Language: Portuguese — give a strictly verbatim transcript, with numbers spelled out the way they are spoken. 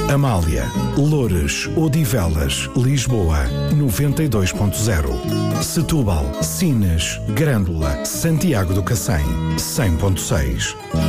Amália, Loures, Odivelas, Lisboa, noventa e dois ponto zero. Setúbal, Sines, Grândola, Santiago do Cacém, cem ponto seis.